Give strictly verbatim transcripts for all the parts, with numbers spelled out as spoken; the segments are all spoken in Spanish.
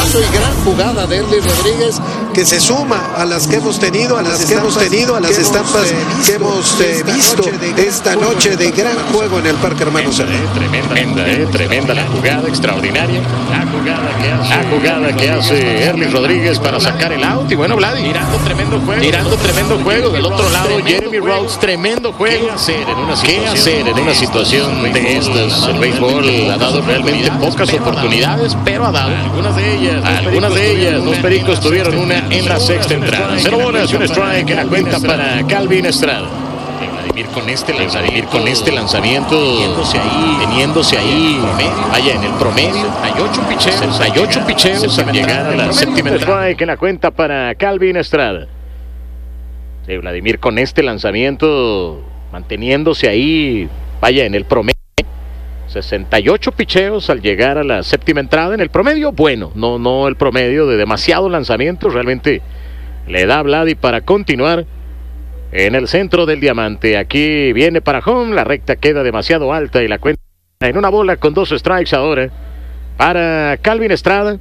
pelotazo y gran jugada de Erly Rodríguez, que se suma a las que hemos tenido, a las que hemos tenido, a las estampas que hemos eh, visto esta noche de gran juego en el Parque Hermano Cerdán. Tremenda, tremenda, eh, tremenda la jugada, extraordinaria. La jugada que hace, la jugada que hace Erly Rodríguez para sacar el out. Y bueno, Vladi, tirando tremendo juego, tirando tremendo juego. Del otro lado, Jeremy Rhodes, tremendo juego. ¿Qué hacer en una situación, ¿Qué hacer en una situación de estas? El béisbol ha dado realmente pocas oportunidades, pero ha dado algunas de ellas. Algunas de ellas, los Pericos tuvieron una en la sexta entrada. Cero bolas y un strike en la cuenta para Calvin Estrada. Vladimir con este lanzamiento, con este lanzamiento teniéndose ahí, teniéndose ahí, vaya en el promedio, sesenta y ocho picheos, sesenta y ocho picheos al llegar a la séptima entrada. Que la cuenta para Calvin Estrada. Sí, Vladimir con este lanzamiento manteniéndose ahí, vaya en el promedio, sesenta y ocho picheos al llegar a la séptima entrada. En el promedio, bueno, no, no el promedio de demasiado lanzamiento, realmente le da a Vladi para continuar en el centro del diamante. Aquí viene para home, la recta queda demasiado alta y la cuenta en una bola con dos strikes ahora para Calvin Estrada.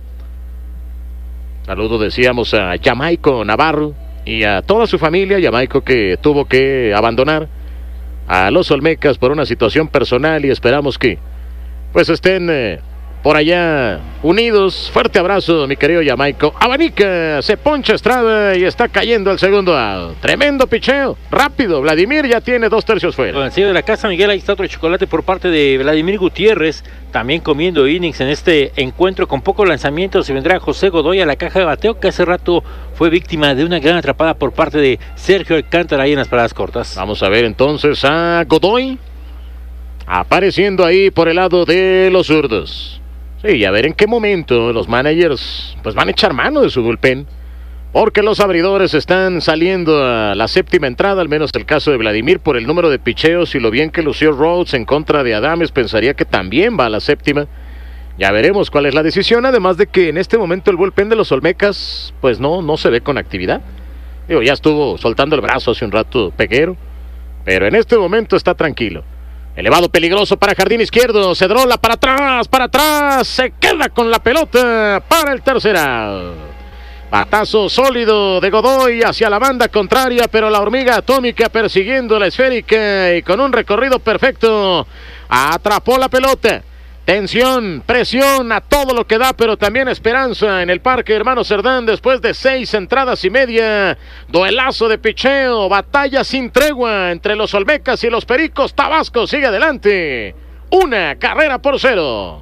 Saludo, decíamos, a Jamaico Navarro y a toda su familia. Jamaico, que tuvo que abandonar a los Olmecas por una situación personal, y esperamos que pues estén eh, por allá unidos. Fuerte abrazo, mi querido Jamaico. Abanica, se poncha Estrada y está cayendo el segundo out. Tremendo picheo, rápido. Vladimir ya tiene dos tercios fuera. Con el sello de la casa, Miguel, ahí está otro chocolate por parte de Vladimir Gutiérrez, también comiendo innings en este encuentro con pocos lanzamientos. Se vendrá José Godoy a la caja de bateo, que hace rato fue víctima de una gran atrapada por parte de Sergio Alcántara ahí en las paradas cortas. Vamos a ver entonces a Godoy apareciendo ahí por el lado de los zurdos. Sí, y a ver en qué momento los managers pues van a echar mano de su bullpen, porque los abridores están saliendo a la séptima entrada, al menos el caso de Vladimir, por el número de picheos y lo bien que lució Rhodes en contra de Adames. Pensaría que también va a la séptima. Ya veremos cuál es la decisión, además de que en este momento el bullpen de los Olmecas pues no, no se ve con actividad. Digo, ya estuvo soltando el brazo hace un rato Peguero, pero en este momento está tranquilo. Elevado peligroso para jardín izquierdo, Cedrola para atrás, para atrás, se queda con la pelota para el tercer out. Batazo sólido de Godoy hacia la banda contraria, pero la hormiga atómica persiguiendo la esférica y con un recorrido perfecto atrapó la pelota. Tensión, presión a todo lo que da, pero también esperanza en el Parque Hermano Cerdán después de seis entradas y media. Duelazo de picheo, batalla sin tregua entre los Olmecas y los Pericos. Tabasco sigue adelante, una carrera por cero.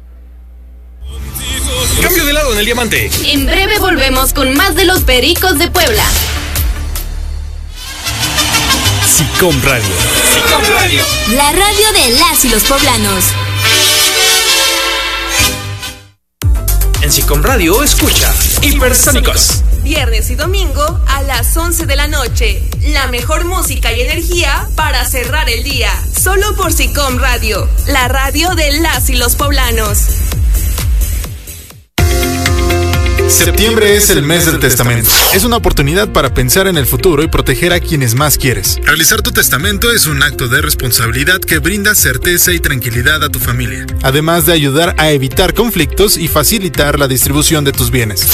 Cambio de lado en el diamante. En breve volvemos con más de los Pericos de Puebla. SICOM Radio. SICOM Radio. La radio de las y los poblanos. En SICOM Radio escucha Hipersónicos. Viernes y domingo a las once de la noche. La mejor música y energía para cerrar el día. Solo por SICOM Radio, la radio de las y los poblanos. Septiembre es el mes del testamento. Es una oportunidad para pensar en el futuro y proteger a quienes más quieres. Realizar tu testamento es un acto de responsabilidad que brinda certeza y tranquilidad a tu familia, además de ayudar a evitar conflictos y facilitar la distribución de tus bienes.